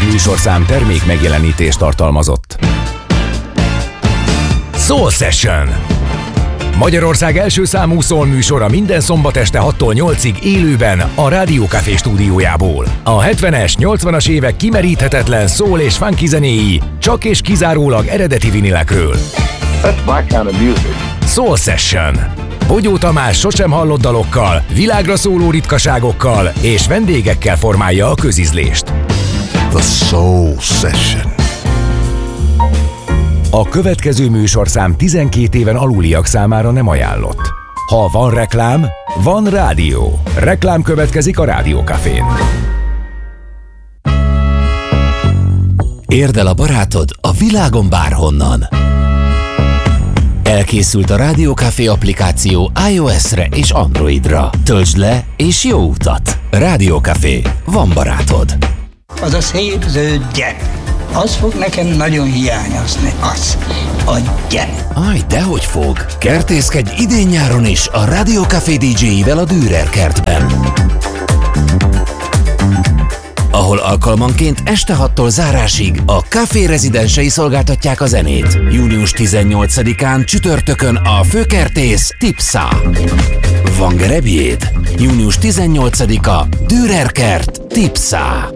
Műsorszám termék megjelenítést tartalmazott. Soul Session. Magyarország első számú soul műsora minden szombat este 6-tól 8-ig élőben a Rádió Café stúdiójából. A 70-es, 80-as évek kimeríthetetlen soul és funky zenéi csak és kizárólag eredeti vinilekről. That's my kind of music. Soul Session. Bogyó Tamás sosem hallott dalokkal, világra szóló ritkaságokkal és vendégekkel formálja a közízlést. The Soul Session. A következő műsorszám 12 éven aluliak számára nem ajánlott. Ha van reklám, van rádió. Reklám következik a Rádió Cafén. Érd el a barátod a világon bárhonnan. Elkészült a Rádió Café applikáció iOS-re és Androidra. Töltsd le és jó utat! Rádió Café. Van barátod. Az a szép zöld gyere. Az fog nekem nagyon hiányozni. Az. A gyere. Aj, dehogy fog. Kertészkedj idén-nyáron is a Rádió Café DJ-ivel a Dürer kertben, ahol alkalmanként este 6-tól zárásig a Café rezidensei szolgáltatják a zenét. Június 18-án csütörtökön a főkertész Tipsa. Van gerebjéd? Június 18-a Dürer kert Tipsa.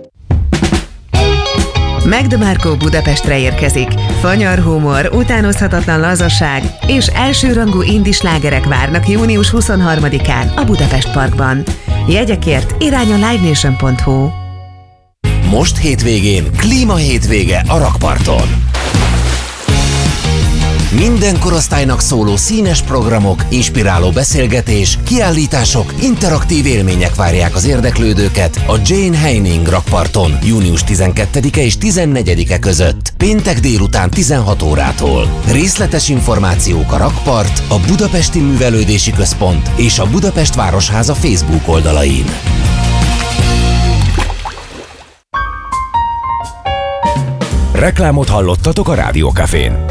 Megdemarco Budapestre érkezik. Fanyar humor, utánozhatatlan lazaság és elsőrangú indie slágerek várnak június 23-án a Budapest Parkban. Jegyekért irány a livenation.hu. Most hétvégén klímahétvége a rakparton. Minden korosztálynak szóló színes programok, inspiráló beszélgetés, kiállítások, interaktív élmények várják az érdeklődőket a Jane Heining rakparton június 12-e és 14-e között, péntek délután 16 órától. Részletes információk a rakpart, a Budapesti Művelődési Központ és a Budapest Városháza Facebook oldalain. Reklámot hallottatok a Rádió Cafén.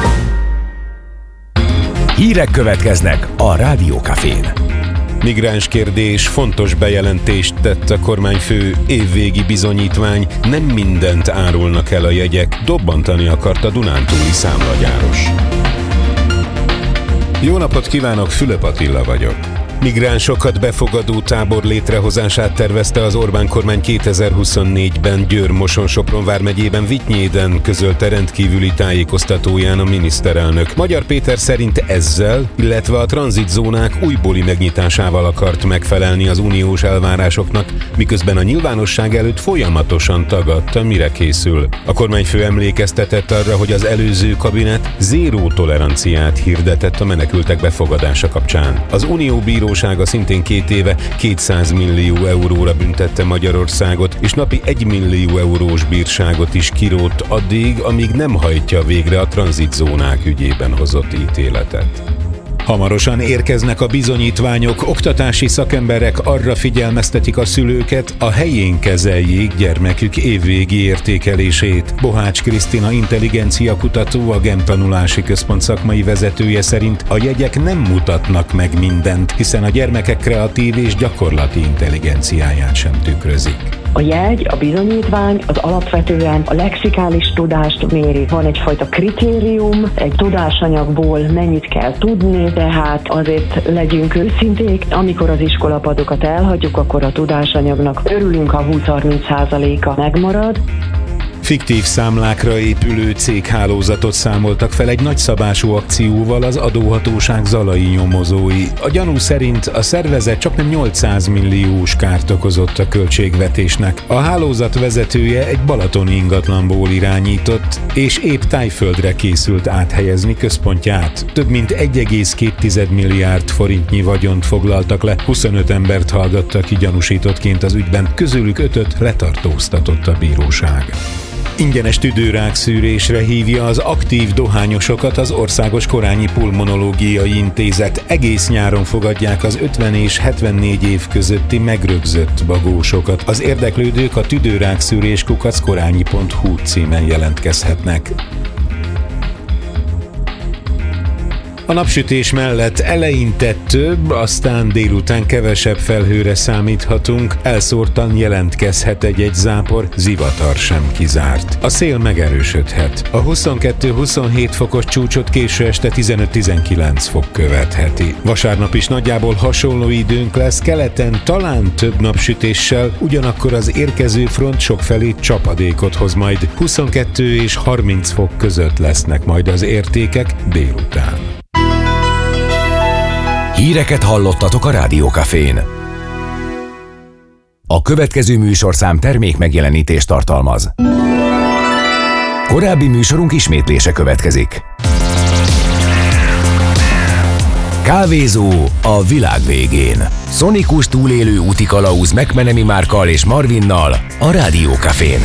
Hírek következnek a Rádió Cafén. Migráns kérdés, fontos bejelentést tett a kormányfő, évvégi bizonyítvány, nem mindent árulnak el a jegyek, dobbantani akart a dunántúli számlagyáros. Jó napot kívánok, Fülöp Attila vagyok. Migránsokat befogadó tábor létrehozását tervezte az Orbán kormány 2024-ben Győr-Moson-Sopron vármegyében Vitynyéden, közölte rendkívüli tájékoztatóján a miniszterelnök. Magyar Péter szerint ezzel, illetve a tranzitzónák újbóli megnyitásával akart megfelelni az uniós elvárásoknak, miközben a nyilvánosság előtt folyamatosan tagadta, mire készül. A kormányfő emlékeztetett arra, hogy az előző kabinet zéró toleranciát hirdetett a menekültek befogadása kapcsán. Az Unió bírósága szintén 2 éve 200 millió euróra büntette Magyarországot, és napi 1 millió eurós bírságot is kirótt addig, amíg nem hajtja végre a tranzitzónák ügyében hozott ítéletet. Hamarosan érkeznek a bizonyítványok, oktatási szakemberek arra figyelmeztetik a szülőket, a helyén kezeljék gyermekük évvégi értékelését. Bohács Krisztina intelligenciakutató, a GEM tanulási központ szakmai vezetője szerint a jegyek nem mutatnak meg mindent, hiszen a gyermekek kreatív és gyakorlati intelligenciáját sem tükrözik. A jegy, a bizonyítvány az alapvetően a lexikális tudást méri. Van egyfajta kritérium, egy tudásanyagból mennyit kell tudni, tehát azért legyünk őszinték, amikor az iskolapadokat elhagyjuk, akkor a tudásanyagnak örülünk, ha 20-30%-a megmarad. Fiktív számlákra épülő céghálózatot számoltak fel egy nagyszabású akcióval az adóhatóság zalai nyomozói. A gyanú szerint a szervezet csaknem 800 milliós kárt okozott a költségvetésnek. A hálózat vezetője egy balatoni ingatlanból irányított, és épp Tájföldre készült áthelyezni központját. Több mint 1,2 milliárd forintnyi vagyont foglaltak le, 25 embert hallgattak ki gyanúsítottként az ügyben, közülük 5-öt letartóztatott a bíróság. Ingyenes tüdőrákszűrésre hívja az aktív dohányosokat az Országos Korányi Pulmonológiai Intézet. Egész nyáron fogadják az 50 és 74 év közötti megrögzött bagósokat. Az érdeklődők a tüdőrákszűrés@korányi.hu címen jelentkezhetnek. A napsütés mellett eleinte több, aztán délután kevesebb felhőre számíthatunk, elszórtan jelentkezhet egy zápor, zivatar sem kizárt. A szél megerősödhet. A 22-27 fokos csúcsot késő este 15-19 fok követheti. Vasárnap is nagyjából hasonló időnk lesz, keleten talán több napsütéssel, ugyanakkor az érkező front sokfelé csapadékot hoz majd. 22 és 30 fok között lesznek majd az értékek délután. Híreket hallottatok a Rádió Cafén. A következő műsorszám termék megjelenítést tartalmaz. Korábbi műsorunk ismétlése következik. Kávézó a világ végén. Szonikus túlélő útikalauz McMenemy Márkkal és Marvinnal a Rádió Cafén.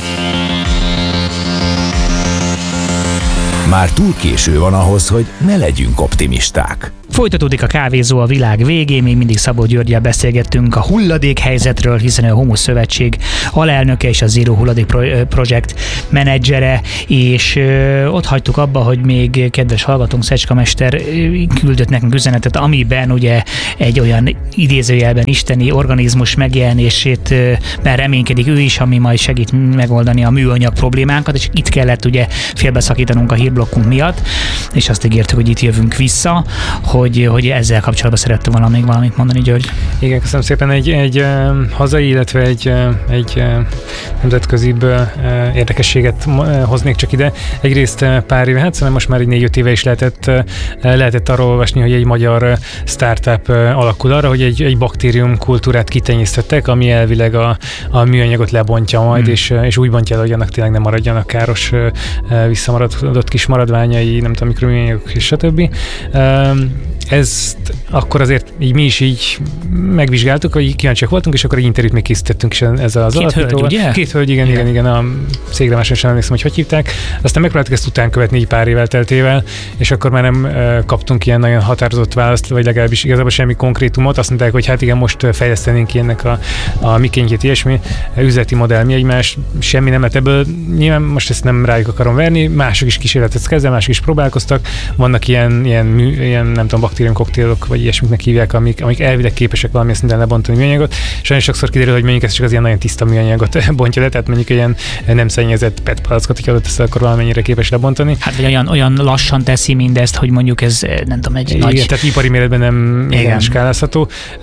Már túl késő van ahhoz, hogy ne legyünk optimisták. Folytatódik a Kávézó a világ végén, még mindig Szabó Györggyel beszélgettünk a hulladékhelyzetről, hiszen a Humusz Szövetség alelnöke és a Zero Hulladék Project menedzsere, és ott hagytuk abba, hogy még kedves hallgatónk Szecska mester küldött nekünk üzenetet, amiben ugye egy olyan idézőjelben isteni organizmus megjelenését reménykedik ő is, ami majd segít megoldani a műanyag problémánkat, és itt kellett ugye félbeszakítanunk a hírblokkunk miatt, és azt ígértük, hogy itt jövünk vissza, hogy ezzel kapcsolatban szerettem volna még valamit mondani, György. Igen, köszönöm szépen. Egy hazai, illetve egy nemzetközibb érdekességet hoznék csak ide. Egyrészt pár éve, szóval most már 4-5 éve is lehetett arról olvasni, hogy egy magyar startup alakul arra, hogy egy baktérium kultúrát kitenyésztettek, ami elvileg a műanyagot lebontja majd, és úgy bontja el, hogy annak tényleg nem maradjanak káros visszamaradott kis maradványai, nem tudom, mikroműanyagok és stb. Ezt akkor azért így mi is így megvizsgáltuk, hogy kíváncsiak voltunk, és akkor egy interjút még készítettünk is ezzel az alapítóval. Két hölgy, igen, a cégre máson sem emlékszem, hogy hívták. Aztán megpróbáltuk ezt után követni így pár évvel teltével, és akkor már nem kaptunk ilyen nagyon határozott választ, vagy legalábbis igazából semmi konkrétumot. Azt mondták, hogy hát igen, most fejlesztenénk ki ennek a mikéntjét, ilyesmi, üzleti modell, mi egymás, semmi nem lett ebből. Nyilván most ezt nem rájuk akarom verni, mások is kísérletet kezdve, mások is próbálkoztak. Vannak ilyen nem tudom, baktériumkoktélok, vagy ilyesmiknek hívják, amik elvileg képesek valamilyen szinten lebontani műanyagot. Sajnos sokszor kiderül, hogy mondjuk ez csak az ilyen nagyon tiszta műanyagot bontja le, tehát mondjuk ilyen nem szennyezett PET palackot, hogyha adott ezt, akkor valamennyire képes lebontani. Hát vagy olyan lassan teszi mindezt, hogy mondjuk ez nem tudom, egy nagy... Tehát ipari méretben nem skálázható.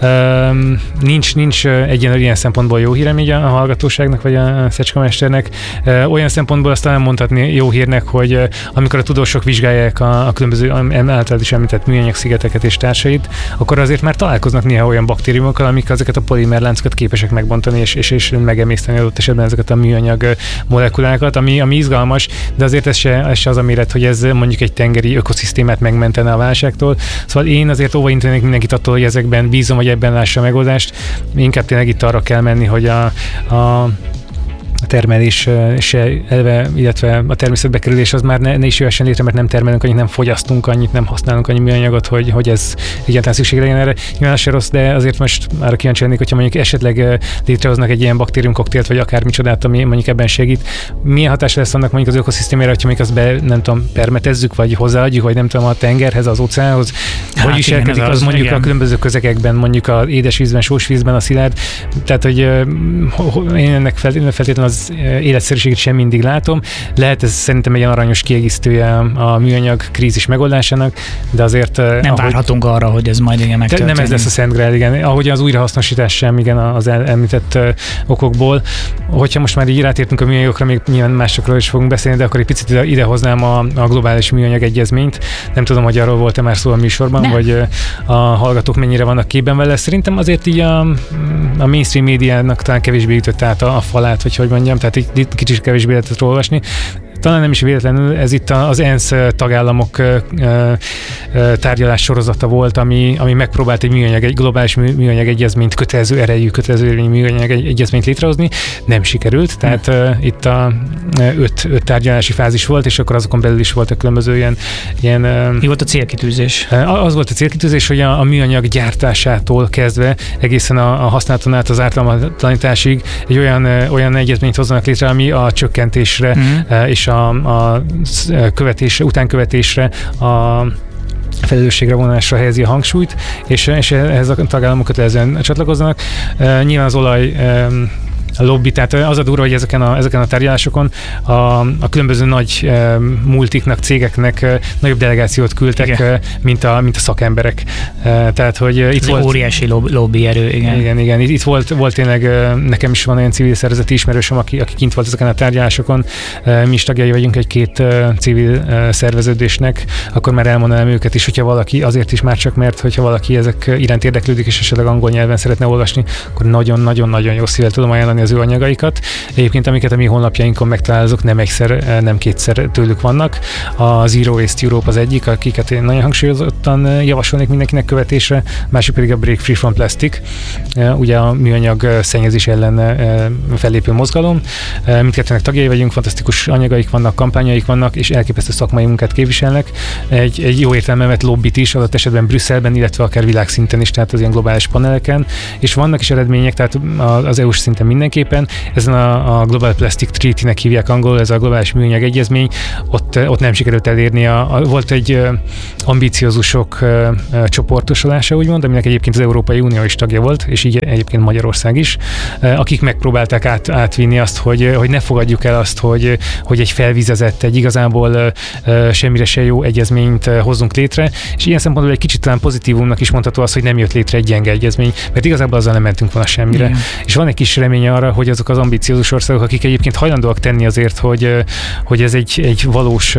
Nincs egyenlően ilyen szempontból jó hírem így a hallgatóságnak, vagy a Szecska mesternek. Olyan szempontból azt talán mondhatni jó hírnek, hogy amikor a tudósok vizsgálják a különböző általában is említett műanyag szigeteket és társait, akkor azért már találkoznak néha olyan baktériumokkal, amik ezeket a polimerláncokat képesek megbontani és megemészteni adott esetben ezeket a műanyag molekulákat, ami izgalmas, de azért ez se az a méret, hogy ez mondjuk egy tengeri ökoszisztémát megmentene a válságtól. Szóval én azért óvaintenék mindenkit attól, hogy ezekben bízom, hogy ebben lássa a megoldást. Inkább tényleg itt arra kell menni, hogy a termelés se elve, illetve a természetbe kerülés az már ne is jöhessen létre, mert nem termelünk annyit, nem fogyasztunk annyit, nem használunk annyi műanyagot, hogy ez egyáltalán szükség legyen erre. Nyilván az se rossz, de azért most már kíváncsi lennék, hogyha mondjuk esetleg létrehoznak egy ilyen baktériumkoktélt, vagy akármicsodát, ami mondjuk ebben segít. Milyen hatása lesz annak mondjuk az ökoszisztémára, hogyha mondjuk azt nem tudom, permetezzük, vagy hozzáadjuk, vagy nem tudom, a tengerhez, az óceánhoz, hogy viselkedik az mondjuk igen. A különböző közegekben, mondjuk az édesvízben, sósvízben, a szilárd. Tehát, hogy én ennek feltétlenül az életszerűségét sem mindig látom. Lehet ez szerintem egy aranyos kiegészítője a műanyag krízis megoldásának, de azért... Nem várhatunk arra, hogy ez majd igen megtörténik. Nem ez lesz a Szent Grál, igen. Ahogy az újrahasznosítás sem, igen, az említett okokból. Hogyha most már így rátértünk a műanyagokra, még nyilván másokról is fogunk beszélni, de akkor egy picit idehoznám a globális műanyag egyezményt. Nem tudom, hogy arról volt-e már szó a műsorban, vagy a hallgatók mennyire vannak képben vele. Szerintem azért így a mainstream médiának talán kevésbé ütött át a falát, vagy hogy mondjam, tehát itt kicsit kevésbé lehetett olvasni. Talán nem is véletlenül, ez itt az ENSZ tagállamok tárgyalás sorozata volt, ami megpróbált egy globális műanyag egyezményt, kötelező erejű, kötelező érvényű műanyag egyezményt létrehozni. Nem sikerült, tehát itt a 5 tárgyalási fázis volt, és akkor azokon belül is voltak különböző ilyen mi volt a célkitűzés? Az volt a célkitűzés, hogy a műanyag gyártásától kezdve egészen a használaton át az ártalmatlanításig egy olyan egyezményt hozzanak létre, ami a csökkentésre és a utánkövetésre, felelősségre vonásra helyezi a hangsúlyt, és ehhez a tagállamok kötelezően csatlakoznak. Nyilván az olaj lobby, tehát az a durva, hogy ezeken a tárgyalásokon a különböző nagy multiknak, cégeknek nagyobb delegációt küldtek, mint a szakemberek. Tehát, hogy itt volt óriási lobby erő, igen. Igen. Itt volt tényleg, nekem is van olyan civil szervezeti ismerősöm, aki kint volt ezeken a tárgyalásokon. Mi is tagjai vagyunk egy-két civil szerveződésnek, akkor már elmondanám őket is, hogyha valaki azért is már csak, mert hogyha valaki ezek iránt érdeklődik, és esetleg angol nyelven szeretne olvasni, akkor nagyon-nagyon-nagyon jó szívvel tudom ajánlani az ő anyagaikat. Egyébként, amiket a mi honlapjainkon megtalálkozok, nem egyszer, nem kétszer tőlük vannak. A Zero Waste Europe az egyik, akiket én nagyon hangsúlyozottan javasolnék mindenkinek követésre, másik pedig a Break Free from Plastic, ugye a műanyag szennyezés ellen fellépő mozgalom. Mindkettőnek tagjai vagyunk, fantasztikus anyagaik vannak, kampányaik vannak, és elképesztő szakmai munkát képviselnek. Egy jó értelemben vett lobbit is, adott esetben Brüsszelben, illetve akár világszinten is, tehát az ilyen globális paneleken, és vannak is eredmények, tehát az EU-s szinten mindenképpen. Ezen a Global Plastic Treaty-nek hívják angolul, ez a globális műanyag egyezmény, ott nem sikerült elérni. Volt egy ambiciózusok csoportosulása, úgymond, aminek egyébként az Európai Unió is tagja volt, és így egyébként Magyarország is, akik megpróbálták átvinni azt, hogy ne fogadjuk el azt, hogy egy felvizezett, egy igazából semmire se jó egyezményt hozzunk létre, és ilyen szempontból egy kicsit talán pozitívumnak is mondható az, hogy nem jött létre egy gyenge egyezmény, mert igazából azzal nem mentünk volna semmire. Igen. És van egy kis remény arra, hogy azok az ambiciózus országok, akik egyébként hajlandóak tenni azért, hogy ez egy valós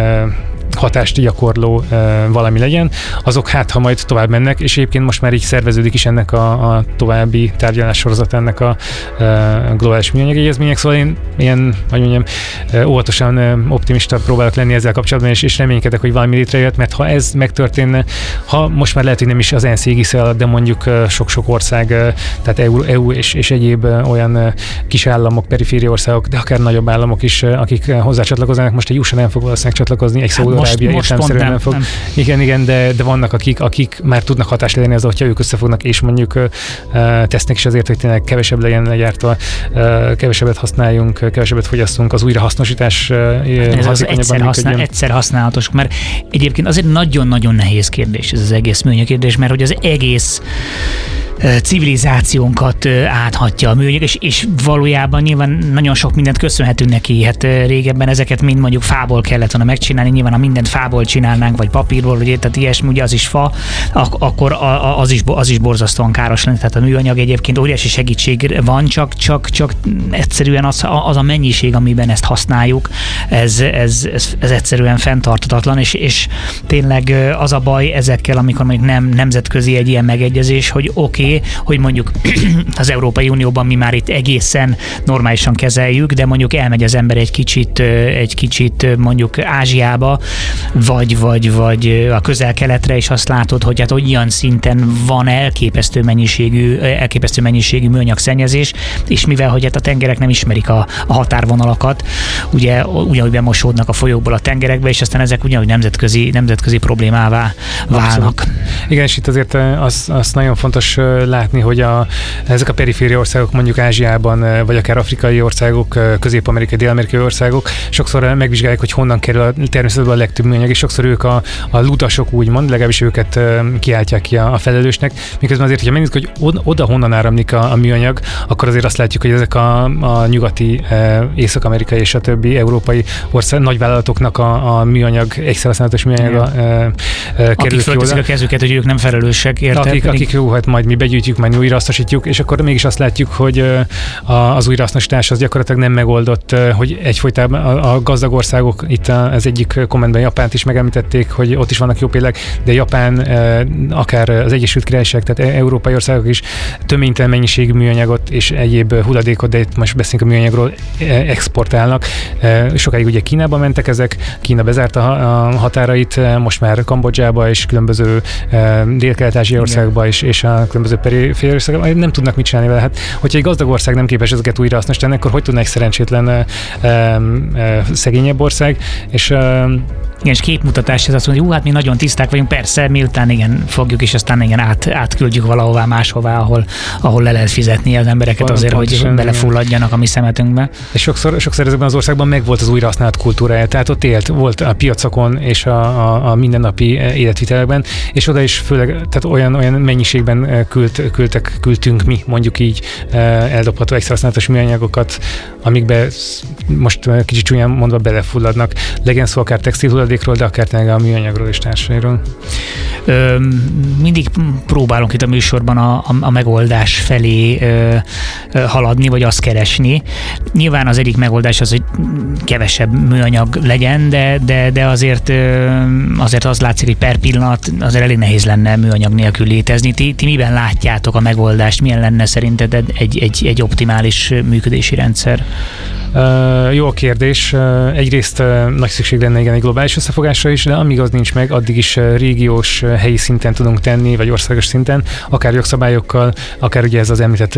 hatást gyakorló valami legyen, azok ha majd tovább mennek, és egyébként most már így szerveződik is ennek a további tárgyalássorozat ennek a globális műanyag egyezmények, szóval én ilyen, hogy mondjam, óvatosan optimista próbálok lenni ezzel kapcsolatban, és reménykedek, hogy valami létrejött, mert ha ez megtörténne, ha most már lehet, hogy nem is az ENSZ égisze alatt, de mondjuk sok-sok ország, tehát EU és egyéb olyan kis államok, periféri országok, de akár nagyobb államok is, akik hozzácsatlakoznak, most egy USA nem fog valószínűleg csatlakozni, egy Szaúd-Arábia értelemszerűen nem fog. Igen, de vannak, akik már tudnak hatást elérni azzal, hogyha ők összefognak, és mondjuk tesznek is azért, hogy tényleg kevesebb legyen legyártva, kevesebbet használjunk, kevesebbet fogyasztunk, az újrahasznosítás. Ez az egyszer használatos, mert egyébként azért nagyon-nagyon nehéz kérdés ez az egész műanyag kérdés, mert hogy az egész civilizációnkat áthatja a műanyag, és valójában nyilván nagyon sok mindent köszönhetünk neki. Hát régebben ezeket mind mondjuk fából kellett volna megcsinálni, nyilván ha mindent fából csinálnánk, vagy papírból, vagy tehát ilyesmi, ugye az is fa, akkor az is borzasztóan káros lenne. Tehát a műanyag egyébként óriási segítség van, csak egyszerűen az a mennyiség, amiben ezt használjuk, ez egyszerűen fenntarthatatlan, és tényleg az a baj ezekkel, amikor mondjuk nem nemzetközi egy ilyen megegyezés, hogy oké, hogy mondjuk az Európai Unióban mi már itt egészen normálisan kezeljük, de mondjuk elmegy az ember egy kicsit mondjuk Ázsiába, vagy a Közel-Keletre, és azt látod, hogy hát olyan szinten van elképesztő mennyiségű műanyag szennyezés, és mivel hogy hát a tengerek nem ismerik a határvonalakat, ugye ugyanúgy bemosódnak a folyókból a tengerekbe, és aztán ezek ugyanúgy nemzetközi problémává válnak. Abszolút. Igen, és itt azért azt nagyon fontos látni, hogy ezek a periféri országok, mondjuk Ázsiában, vagy akár afrikai országok, közép-amerikai, dél-amerikai országok, sokszor megvizsgálják, hogy honnan kerül a természetben a legtöbb műanyag, és sokszor ők a ludasok úgymond, legalábbis őket kiáltják ki a felelősnek, miközben azért, hogyha megnézzük, hogy oda honnan áramlik a műanyag, akkor azért azt látjuk, hogy ezek a nyugati, észak-amerikai és a többi európai ország nagyvállalatoknak a műanyag, egyszerhasználatos műanyaga kerül ki oda. Akik fölteszik a kezüket, hogy ők nem felelősek, érted? Akik jó, hát majd mi begyűjtjük, majd újrahasznosítjuk, és akkor mégis azt látjuk, hogy az újrahasznosítás az gyakorlatilag nem megoldott, hogy egyfolytában a gazdag országok, itt az egyik kommentben Japánt is megemlítették, hogy ott is vannak jó példák, de Japán, akár az Egyesült Királyság, tehát európai országok is töménytelen mennyiségű műanyagot és egyéb hulladékot, de itt most beszélünk a műanyagról, exportálnak. Sokáig ugye Kínába mentek ezek, Kína bezárta a határait, most már Kambodzsába és különböző dél-kelet-ázsiai országokba és a különböző periféri országokban nem tudnak mit csinálni vele. Hát, hogyha egy gazdag ország nem képes ezeket újrahasznosítani, akkor hogy tudna egy szerencsétlen szegényebb ország, és Igen, és képmutatás, ez azt mondja, hogy hát mi nagyon tiszták vagyunk, persze, miután igen, fogjuk, és aztán igen, átküldjük valahová máshová, ahol le lehet fizetni az embereket azért, hogy belefulladjanak a mi szemetünkbe. És sokszor ezekben az országban megvolt az újrahasználat kultúrája, tehát ott volt a piacokon és a mindennapi életvitelekben, és oda is főleg, tehát olyan mennyiségben küldtünk mi, mondjuk így eldobható extrahasználatos műanyagokat, amikbe most kicsit csúnyán mondva belefulladnak. Legyen szó akár textilhulladékról, de akár tényleg a műanyagról és társairól. Mindig próbálunk itt a műsorban a megoldás felé haladni, vagy azt keresni. Nyilván az egyik megoldás az, hogy kevesebb műanyag legyen, de azért az látszik, hogy per pillanat azért elég nehéz lenne műanyag nélkül létezni. Ti miben látjátok a megoldást? Milyen lenne szerinted egy optimális működési rendszer? Jó a kérdés. Egyrészt nagy szükség lenne igen egy globális összefogásra is, de amíg az nincs meg, addig is régiós, helyi szinten tudunk tenni, vagy országos szinten, akár jogszabályokkal, akár ugye ez az említett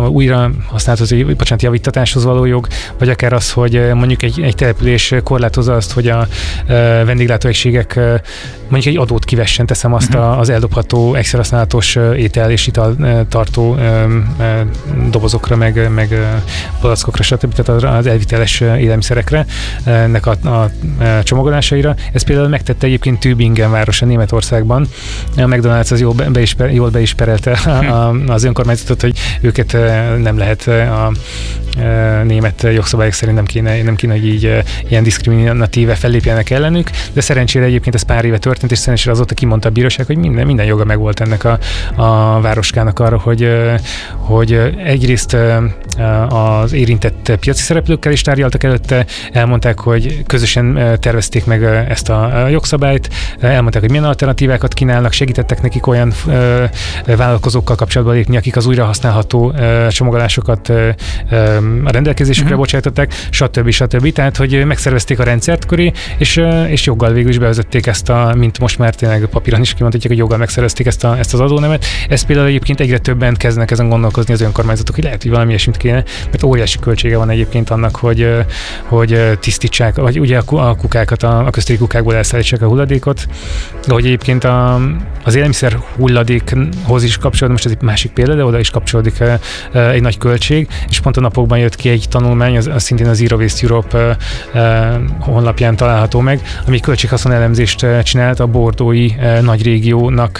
javítatáshoz való jog, vagy akár az, hogy mondjuk egy település korlátozza azt, hogy a vendéglátóegységek mondjuk egy adót kivessen, teszem azt az eldobható extrahasználatos étel és ital tartó dobozokra, meg palackokra, stb. Tehát az elviteles élelmiszerekre, ennek a csomagolásaira. Ez például megtette egyébként Tübingen városa Németországban. A McDonald's az jól beisperelte az önkormányzatot, hogy őket nem lehet a német jogszabályok szerint nem kéne, hogy így ilyen diszkriminatíve fellépjenek ellenük, de szerencsére egyébként ez pár éve történt, és szerencsére azóta kimondta a bíróság, hogy minden joga megvolt ennek a városkának arra, hogy egyrészt az érintett piaci szereplőkkel is tárgyaltak előtte, elmondták, hogy közösen tervezték meg ezt a jogszabályt, elmondták, hogy milyen alternatívákat kínálnak, segítettek nekik olyan vállalkozókkal kapcsolatban lépni, akik az újrahasználható csomagolásokat a rendelkezésükre bocsátották, stb. Tehát, hogy megszervezték a rendszert köré, és joggal végül is bevezették ezt mint most már tényleg papíron is kimondhatják, hogy joggal megszervezték ezt az adónemet. Ez például egyébként egyre többen kezdenek ezen gondolkozni az önkormányzatok, hogy lehet, hogy valami ilyesmit kéne, mert óriási költsége van egyébként annak, hogy tisztítsák, vagy ugye a kukákat, a köztéri kukákból elszállítsák a hulladékot, de hogy egyébként az élelmiszer hulladékhoz is kapcsolódik, most ez egy másik példa, de oda is kapcsolódik egy nagy költség, és pont a napokban jött ki egy tanulmány, az szintén az Zero Waste Europe honlapján található meg, ami költséghaszon elemzést csinált a bordói nagy régiónak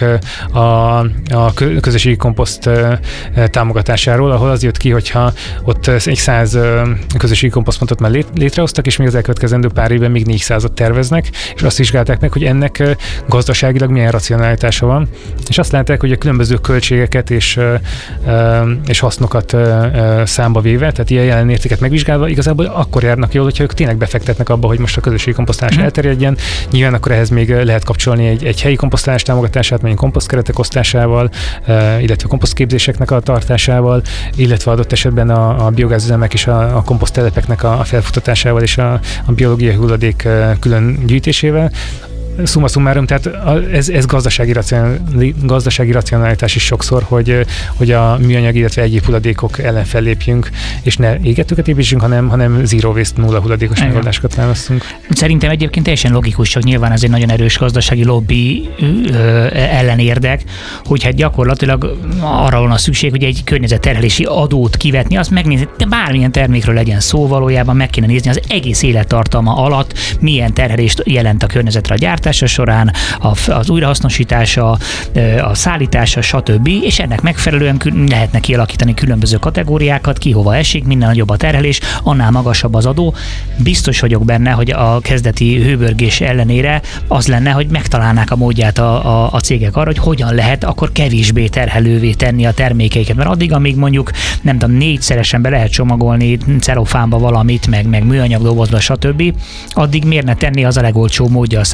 a közösségi komposzt támogatásáról, ahol az jött ki, hogyha ott egy 100 közösségi komposztpontot már létrehoztak, és még az elkövetkezendő pár évben még 400-at terveznek, és azt vizsgálták meg, hogy ennek gazdaságilag milyen racionalitása van, és azt látták, hogy a különböző költségeket és hasznokat számba véve, tehát ilyen jelenértéket megvizsgálva, igazából akkor járnak jól, hogyha ők tényleg befektetnek abba, hogy most a közösségi komposztálás elterjedjen. Nyilván akkor ehhez még lehet kapcsolni egy helyi komposztálás támogatását, mondjuk komposztkeretek osztásával, illetve komposztképzéséseknek a tartásával, illetve adott esetben a biogázüzemek és a komposzttelepeknek a felfutatásával és a biológiai hulladék külön gyűjtésével. Summa summarum, tehát ez gazdasági racionalitás is sokszor, hogy a műanyag, illetve egyéb hulladékok ellen fellépjünk, és ne égetőket építsünk, hanem zero waste, nulla hulladékos megoldásokat választunk. Szerintem egyébként teljesen logikus, csak nyilván ez egy nagyon erős gazdasági lobby ellenérdek, hogy hát gyakorlatilag arra volna szükség, hogy egy környezetterhelési adót kivetni, azt megnézni, de bármilyen termékről legyen szó, valójában meg kéne nézni az egész élettartama alatt, milyen terhelést jelent a környezetre a gyártás során, az újrahasznosítása, a szállítása, stb. És ennek megfelelően lehetne kialakítani különböző kategóriákat, ki hova esik, minden nagyobb a terhelés, annál magasabb az adó. Biztos vagyok benne, hogy a kezdeti hőbörgés ellenére az lenne, hogy megtalálnák a módját a cégek arra, hogy hogyan lehet akkor kevésbé terhelővé tenni a termékeiket. Mert addig, amíg mondjuk nem tudom, 4-szeresen be lehet csomagolni celofánba valamit, meg műanyag dobozba, stb. Addig miért ne tenni az a legolcsóbb módja a szállítás,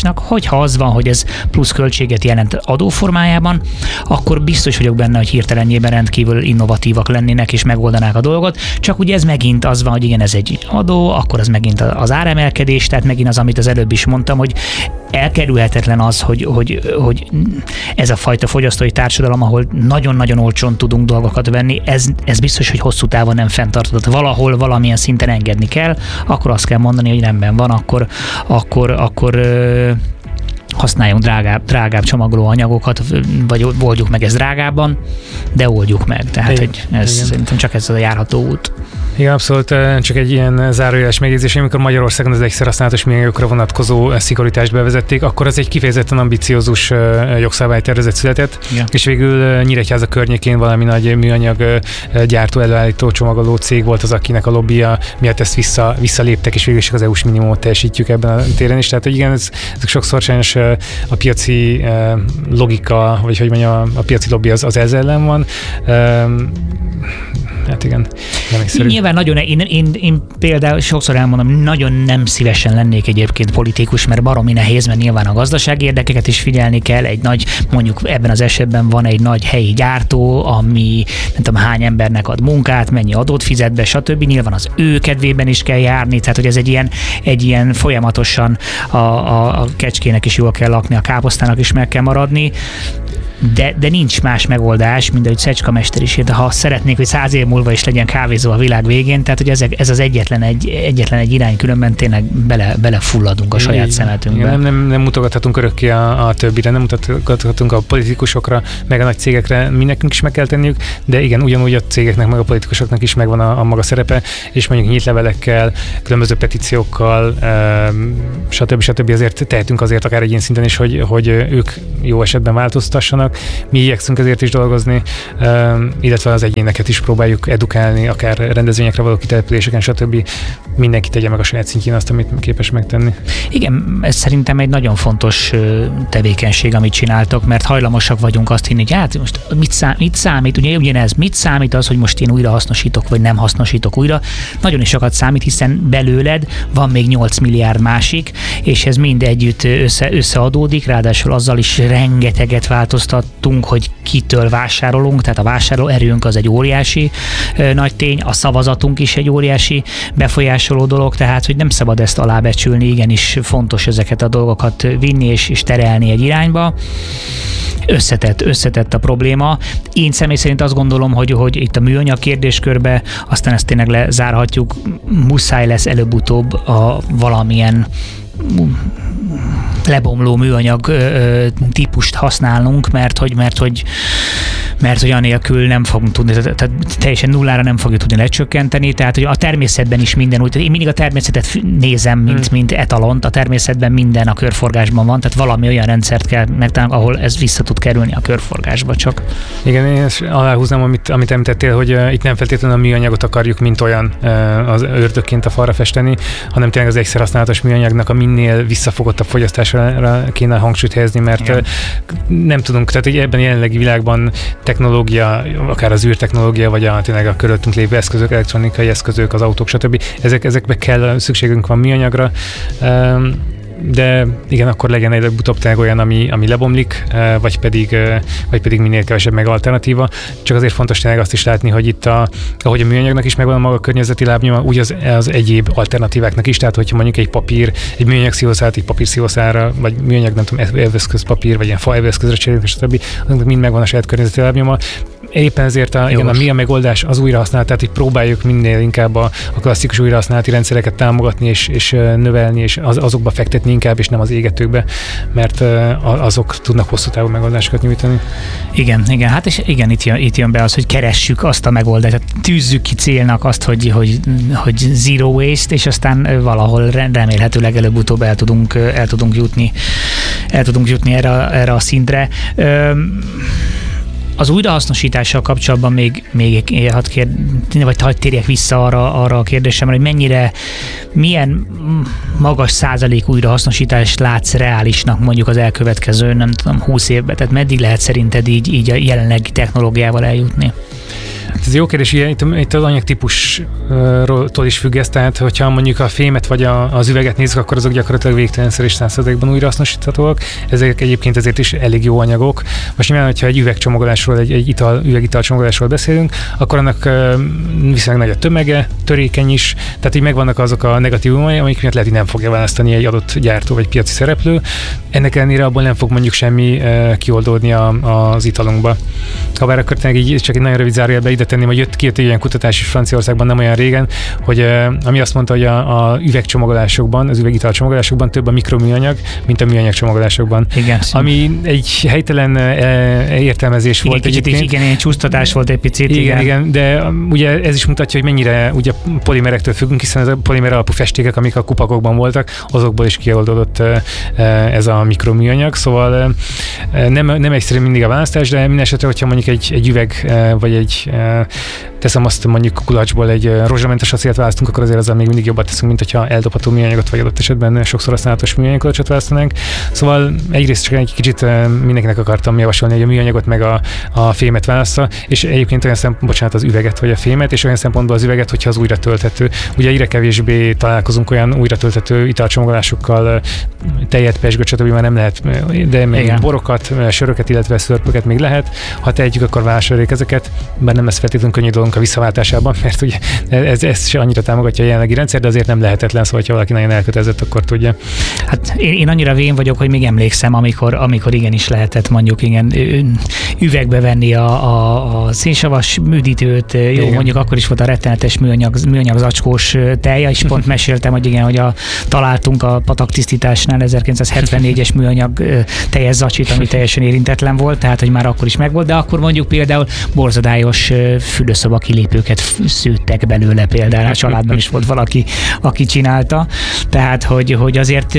fogyasztásnak, hogyha az van, hogy ez plusz költséget jelent adóformájában, akkor biztos vagyok benne, hogy hirtelenjében rendkívül innovatívak lennének és megoldanák a dolgot. Csak ugye ez megint az van, hogy igen, ez egy adó, akkor az megint az áremelkedés, tehát megint az, amit az előbb is mondtam, hogy elkerülhetetlen az, hogy ez a fajta fogyasztói társadalom, ahol nagyon-nagyon olcsón tudunk dolgokat venni, ez biztos, hogy hosszú távon nem fenntartott. Valahol valamilyen szinten engedni kell, akkor azt kell mondani, hogy rendben van, akkor használjunk drágább csomagoló anyagokat, vagy oldjuk meg ezt drágábban, de oldjuk meg. Tehát, hogy szerintem csak ez a járható út. Igen, abszolút, csak egy ilyen zárójeles megjegyzés, amikor Magyarországon az egyszer használatos műanyagokra vonatkozó szigorítást bevezették, akkor az egy kifejezetten ambiciózus jogszabálytervezet született, és végül Nyíregyháza környékén valami nagy műanyag gyártó, előállító, csomagoló cég volt az, akinek a lobbija miatt ezt visszaléptek, és végül is az EU-s minimumot teljesítjük ebben a téren is. Tehát, hogy igen, ezek sokszor sajnos a piaci logika, vagy hogy mondjam, a piaci lobby az ez ellen van. Hát igen, nem egyszerű. Nyilván nagyon, én például sokszor elmondom, nagyon nem szívesen lennék egyébként politikus, mert baromi nehéz, mert nyilván a gazdasági érdekeket is figyelni kell, egy nagy, mondjuk ebben az esetben van egy nagy helyi gyártó, ami nem tudom hány embernek ad munkát, mennyi adót fizet be, stb. Nyilván az ő kedvében is kell járni, tehát hogy ez egy ilyen folyamatosan a kecskének is jól kell lakni, a káposztának is meg kell maradni. De nincs más megoldás, mint ahogy Szecska mester is írta, ha szeretnék, hogy 100 év múlva is legyen kávézó a világ végén, tehát hogy ez az egyetlen egy irány, különben tényleg belefulladunk a saját szemetünkbe. Nem mutogathatunk örökké a többire, nem mutogathatunk a politikusokra, meg a nagy cégekre, nekünk is meg kell tenniük, de igen, ugyanúgy a cégeknek, meg a politikusoknak is megvan a maga szerepe, és mondjuk nyílt levelekkel, különböző petíciókkal, stb. Azért tehetünk azért akár egy ilyen szinten is, hogy ők jó esetben változtassanak. Mi igyekszünk ezért is dolgozni, illetve az egyéneket is próbáljuk edukálni, akár rendezvényekre való kitelepüléseken, stb. Mindenki tegye meg a saját szintjén azt, amit képes megtenni. Igen, ez szerintem egy nagyon fontos tevékenység, amit csináltok, mert hajlamosak vagyunk azt hinni, hogy hát most mit számít, ugye ugyanez, mit számít az, hogy most én újra hasznosítok, vagy nem hasznosítok újra. Nagyon is sokat számít, hiszen belőled van még 8 milliárd másik, és ez mind együtt összeadódik, ráadásul azzal is rengeteget változtattunk, hogy kitől vásárolunk, tehát a vásárló erőnk az egy óriási nagy tény, a szavazatunk is egy óriási befolyásoló dolog, tehát hogy nem szabad ezt alábecsülni, igenis fontos ezeket a dolgokat vinni és terelni egy irányba. Összetett a probléma. Én személy szerint azt gondolom, hogy itt a műanyag kérdéskörbe, aztán ezt tényleg lezárhatjuk, muszáj lesz előbb-utóbb a valamilyen lebomló műanyag típust használnunk, mert hogy anélkül nem fogunk tudni, tehát teljesen nullára nem fogjuk tudni lecsökkenteni, tehát hogy a természetben is minden úgy, tehát én mindig a természetet nézem, mint etalont, a természetben minden a körforgásban van, tehát valami olyan rendszert kell megtalálni, ahol ez vissza tud kerülni a körforgásba csak. Igen, én aláhúznám, amit említettél, hogy itt nem feltétlenül a műanyagot akarjuk, mint olyan az ördögként a falra festeni, hanem tényleg az egyszer használatos műanyagnak a minél visszafogottabb fogyasztásra kéne hangsúlyt helyezni, mert nem tudunk, tehát ebben a jelenlegi világban technológia, akár az űrtechnológia, vagy tényleg a körülöttünk lévő eszközök, elektronikai eszközök, az autók, stb. Ezekbe kell, szükségünk van műanyagra, de igen, akkor legyen előbb-utóbb tényleg olyan, ami lebomlik, vagy pedig minél kevesebb meg alternatíva. Csak azért fontos tényleg azt is látni, hogy itt ahogy a műanyagnak is megvan a maga környezeti lábnyoma, úgy az egyéb alternatíváknak is, tehát hogyha mondjuk egy műanyag szívószálat egy papír szívószára, vagy műanyag, nem tudom, evőeszközpapír, vagy ilyen fa evőeszközre cserélünk, stb. Azoknak mind megvan a saját környezeti lábnyoma. Éppen ezért mi a megoldás az újrahasználat, tehát hogy próbáljuk minél inkább a klasszikus újrahasználati rendszereket támogatni és növelni, és azokba fektetni inkább, és nem az égetőkbe, mert azok tudnak hosszú távú megoldásokat nyújtani. Igen, hát és igen, itt jön be az, hogy keressük azt a megoldást, tehát tűzzük ki célnak azt, hogy zero waste, és aztán valahol remélhetőleg előbb-utóbb el tudunk jutni erre a szintre. Az újrahasznosítással kapcsolatban még hadd térjek vissza arra a kérdésemre, hogy milyen magas százalék újrahasznosítást látsz reálisnak mondjuk az elkövetkező, nem tudom, 20 évben, tehát meddig lehet szerinted így a jelenlegi technológiával eljutni? Ez jó kérdés, itt az anyagtípustól is függ ez, tehát hogyha mondjuk a fémet vagy az üveget nézzük, akkor azok gyakorlatilag végtelenszer és 100%-ban újrahasznosíthatóak. Ezek egyébként ezért is elég jó anyagok. Most nyilván, hogyha egy üvegcsomagolásról, egy üvegital csomagolásról beszélünk, akkor annak viszonylag nagy a tömege, törékeny is, tehát így megvannak azok a negatívumai, amik miatt lehet, hogy nem fogja választani egy adott gyártó vagy piaci szereplő. Ennek ellenére abból nem fog mondjuk semmi kioldódni az italunkba. Habár akkor így csak egy nagyon rövid zárójelbe ide tenném, hogy kijött egy ilyen kutatás is Franciaországban nem olyan régen, hogy ami azt mondta, hogy a üvegcsomagolásokban, az üvegital csomagolásokban több a mikroműanyag, mint a műanyag csomagolásokban. Igen, ami egy helytelen értelmezés volt egyébként. Igen, ilyen csúsztatás volt egy picit. Igen, de ugye ez is mutatja, hogy mennyire ugye polimerektől függünk, hiszen ez a polimer alapú festékek, amik a kupakokban voltak, azokból is kioldódott ez a mikroműanyag, szóval nem egyszerű mindig a választás, de minden esetre, hogyha mondjuk egy üveg, vagy teszem azt mondjuk kulacsból egy rozsdamentes acélt választunk, akkor azért azzal még mindig jobbat teszünk, mint hogyha eldobható műanyagot, vagy adott esetben sokszor használatos műanyagkulacsot választanánk. Szóval egyrészt csak egy kicsit mindenkinek akartam javasolni, hogy a műanyagot meg a fémet válassza, és egyébként olyan szempontból, az üveget vagy a fémet, és olyan szempontból az üveget, hogyha az újra tölthető. Ugye egyre kevésbé találkozunk olyan újra tölthető italcsomagolásokkal, tejet, pezsgőt, stb. Már nem lehet, de még borokat, söröket, illetve szörpöket még lehet. Ha tehetjük, akkor vásároljuk ezeket, bár nem lesz feltétlenül könnyű dolgunk a visszaváltásában, mert ugye ez se annyira támogatja a jelenlegi rendszer, de azért nem lehetetlen, szóval ha valaki nagyon elkötelezett, akkor tudja. Hát én annyira vén vagyok, hogy még emlékszem, amikor igenis lehetett mondjuk üvegbe venni a szénsavas üdítőt, jó, mondjuk akkor is volt a rettenetes műanyag zacskós tej, és pont meséltem, hogy igen, hogy találtunk a pataktisztításnál 1974-es műanyag teljes zacsit, ami teljesen érintetlen volt, tehát hogy már akkor is megvolt, de akkor mondjuk például borzadályos fürdőszoba kilépőket szőttek belőle például, a családban is volt valaki, aki csinálta, tehát hogy azért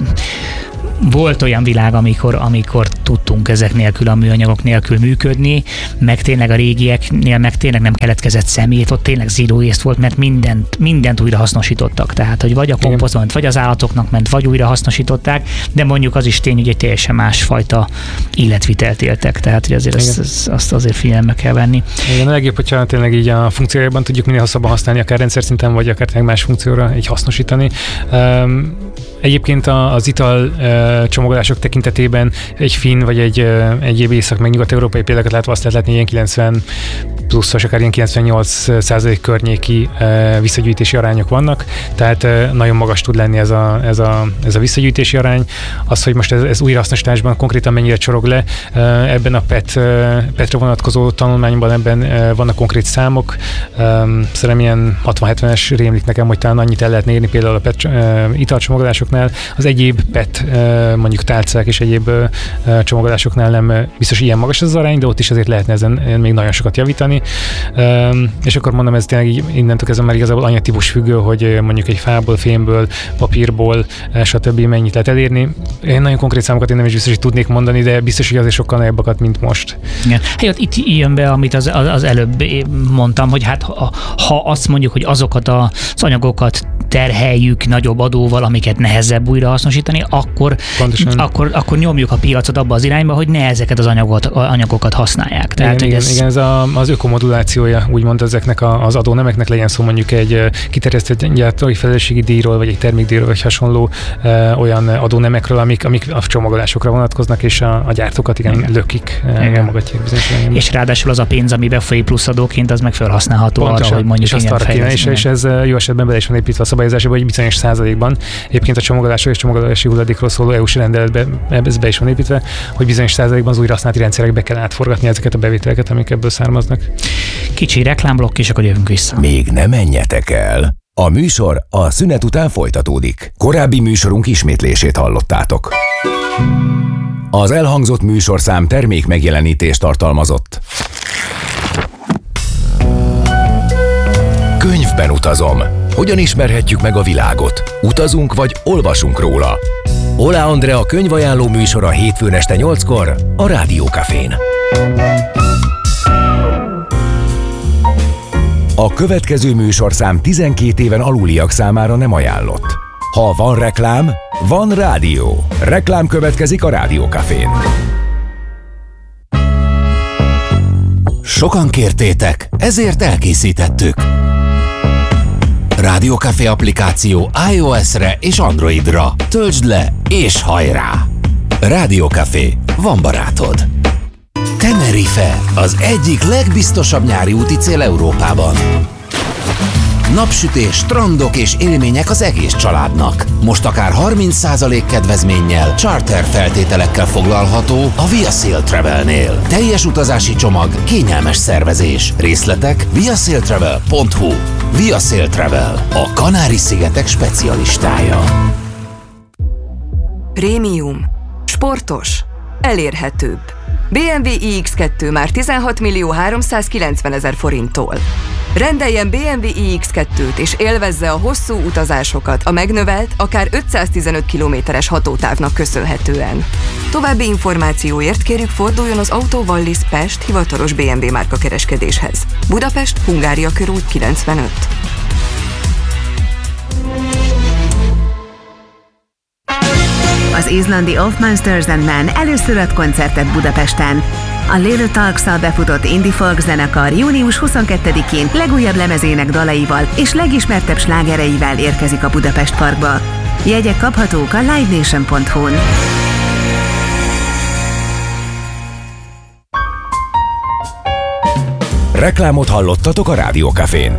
volt olyan világ, amikor tudtunk ezek nélkül, a műanyagok nélkül működni, meg tényleg a régieknél meg tényleg nem keletkezett szemét, ott tényleg zero waste volt, mert mindent újra hasznosítottak. Tehát, hogy vagy a komposztban ment, vagy az állatoknak ment, vagy újra hasznosították, de mondjuk az is tény, hogy egy teljesen másfajta életvitelt éltek. Tehát, hogy azért azt azért figyelembe kell venni. Igen, a legjobb, hogyha tényleg így a funkciójában tudjuk minél hosszabban használni, akár rendszer szinten, vagy akár más funkcióra így hasznosítani. Egyébként az ital csomagolások tekintetében egy finn vagy egy észak meg nyugat-európai példákat látva azt lehet látni, ilyen 90 pluszos, akár ilyen 98% környéki visszagyűjtési arányok vannak, tehát nagyon magas tud lenni ez a visszagyűjtési arány. Az, hogy most ez újrahasznosításban konkrétan mennyire csorog le, ebben a PET-re vonatkozó tanulmányban ebben vannak konkrét számok. Szerintem ilyen 60-70-es rémlik nekem, hogy talán annyit el lehetne érni például a PET italcsomagolásoknál. Az egyéb PET mondjuk tálcák és egyéb csomagolásoknál nem biztos ilyen magas az arány, de ott is azért lehetne ezen még nagyon sokat javítani. És akkor mondom, ez tényleg így innentől kezdve már igazából anyagtípus függő, hogy mondjuk egy fából, fémből, papírból, stb. Mennyit lehet elérni. Én nagyon konkrét számokat én nem is biztos, hogy tudnék mondani, de biztos, hogy azért sokkal nagyobbakat, mint most. Igen. Hát itt jön be, amit az előbb mondtam, hogy hát ha azt mondjuk, hogy azokat az anyagokat terheljük nagyobb adóval, amiket nehezebb újrahasznosítani, akkor nyomjuk a piacot abba az irányba, hogy ne ezeket az anyagokat használják. Tehát, igen, ez az ökomodulációja, úgymond ezeknek az adónemeknek, legyen szó mondjuk egy kiterjesztett gyártói felelősségi díjról, vagy egy termékdíjról, vagy hasonló olyan adónemekről, amik a csomagolásokra vonatkoznak, és a gyártókat lökik, elmagatják bizonyos. És ráadásul az a pénz, ami befolyik plusz adóként, az meg felhasználható arra, hogy mondjuk igen fejleszteni. És ez jó esetben bele is van építve a szabályozásba, hogy bizonyos százalékban. Egyébként a csomagolásról és csomagolási hulladékról szóló EU-s rendeletbe ez be is van építve, hogy bizonyos százalékban az újrahasználati rendszerekbe kell átforgatni ezeket a bevételeket, amik ebből származnak. Kicsi reklámblokk, és akkor jövünk vissza. Még ne menjetek el! A műsor a szünet után folytatódik. Korábbi műsorunk ismétlését hallottátok. Az elhangzott műsorszám termék megjelenítést tartalmazott. Könyvben utazom. Hogyan ismerhetjük meg a világot? Utazunk vagy olvasunk róla? Ola Andrea könyvajánló műsora hétfőn este 8-kor a Rádió Cafén. A következő műsorszám 12 éven aluliak számára nem ajánlott. Ha van reklám, van rádió. Reklám következik a Rádió Cafén. Sokan kértétek, ezért elkészítettük. Rádió Café applikáció iOS-re és Androidra. Töltsd le és hajrá! Rádió Café, van barátod. Tenerife, az egyik legbiztosabb nyári úti cél Európában. Napsütés, strandok és élmények az egész családnak. Most akár 30% kedvezménnyel, charter feltételekkel foglalható a Via Sail Travelnél. Teljes utazási csomag, kényelmes szervezés. Részletek viasailtravel.hu. Via Sail Travel, a Kanári-szigetek specialistája. Prémium, sportos, elérhetőbb. BMW iX2 már 16.390.000 forinttól. Rendeljen BMW iX2-t és élvezze a hosszú utazásokat a megnövelt, akár 515 kilométeres hatótávnak köszönhetően. További információért kérjük forduljon az Autó Wallis Pest hivatalos BMW márka kereskedéshez. Budapest, Hungária körút 95. Az izlandi Of Monsters and Men először ad koncertet Budapesten. A Little Talks-szal befutott indie folk zenekar június 22-én legújabb lemezének dalaival és legismertebb slágereivel érkezik a Budapest Parkba. Jegyek kaphatók a livenation.hu-n. Reklámot hallottatok a Rádió Cafén.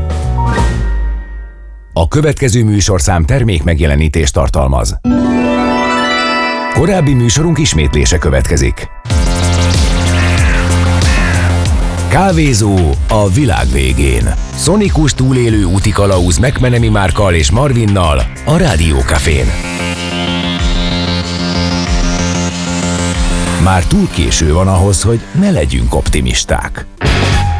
A következő műsorszám termék megjelenítést tartalmaz. Korábbi műsorunk ismétlése következik. Kávézó a világ végén. Szonikus túlélő úti kalauz McMenemy Márkkal és Marvinnal a Rádió Cafén. Már túl késő van ahhoz, hogy ne legyünk optimisták.